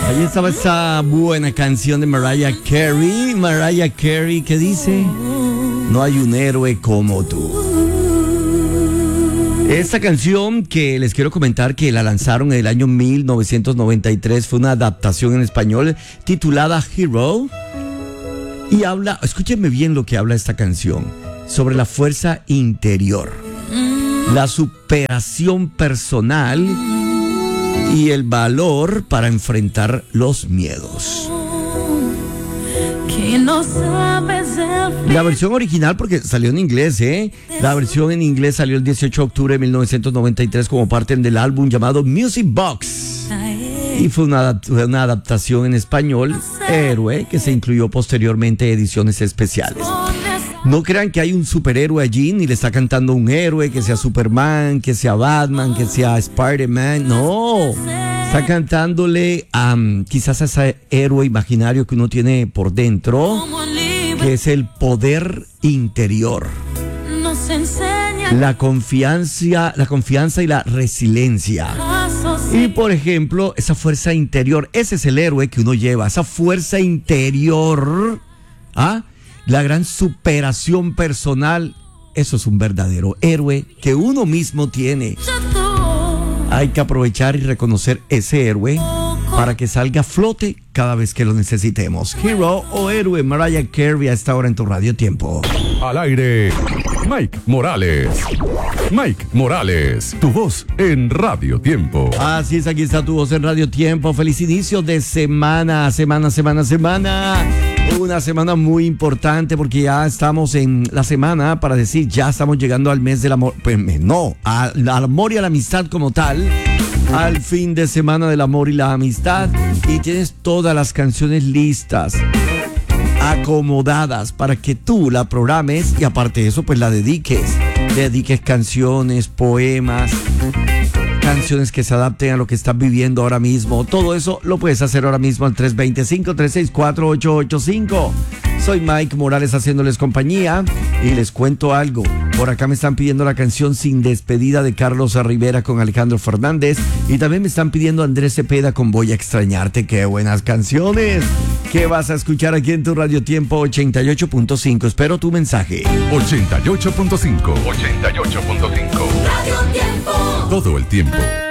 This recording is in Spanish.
Ahí estaba esa buena canción de Mariah Carey. Mariah Carey, que dice: no hay un héroe como tú. Esta canción que les quiero comentar que la lanzaron en el año 1993 fue una adaptación en español titulada Hero. Y habla, escúchenme bien lo que habla esta canción, sobre la fuerza interior, la superación personal y el valor para enfrentar los miedos. La versión original, porque salió en inglés, la versión en inglés salió el 18 de octubre de 1993 como parte del álbum llamado Music Box. Y fue una adaptación en español, Héroe, que se incluyó posteriormente en ediciones especiales. No crean que hay un superhéroe allí, ni le está cantando un héroe, que sea Superman, que sea Batman, que sea Spider-Man. No, está cantándole quizás a ese héroe imaginario que uno tiene por dentro, que es el poder interior, la confianza y la resiliencia. Y por ejemplo, esa fuerza interior, ese es el héroe que uno lleva, esa fuerza interior, la gran superación personal. Eso es un verdadero héroe que uno mismo tiene. Hay que aprovechar y reconocer ese héroe para que salga a flote cada vez que lo necesitemos. Hero o Héroe, Mariah Carey, a esta hora en tu Radio Tiempo. Al aire, Mike Morales. Mike Morales, tu voz en Radio Tiempo. Así es, aquí está tu voz en Radio Tiempo. Feliz inicio de semana. Una semana muy importante porque ya estamos en la semana para decir, ya estamos llegando al mes del amor. Pues no, al amor y a la amistad como tal. Al fin de semana del amor y la amistad. Y tienes todas las canciones listas, acomodadas para que tú la programes y aparte de eso pues la dediques canciones, poemas, canciones que se adapten a lo que estás viviendo ahora mismo. Todo eso lo puedes hacer ahora mismo al 325-364-885. Soy Mike Morales haciéndoles compañía y les cuento algo. Por acá me están pidiendo la canción Sin Despedida de Carlos Rivera con Alejandro Fernández y también me están pidiendo Andrés Cepeda con Voy a extrañarte. ¡Qué buenas canciones! ¿Qué vas a escuchar aquí en tu Radio Tiempo 88.5? Espero tu mensaje. 88.5. Radio Tiempo. Todo el tiempo.